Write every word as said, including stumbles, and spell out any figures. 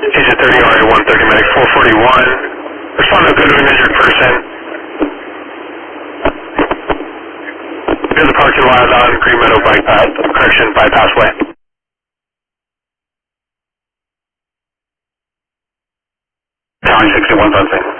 Agent thirty, R A one thirty, medic four forty-one. Respond to a good of an injured person. Near the parking lot on Green Meadow Bike Path, correction, Bypass Way. County sixty-one, something.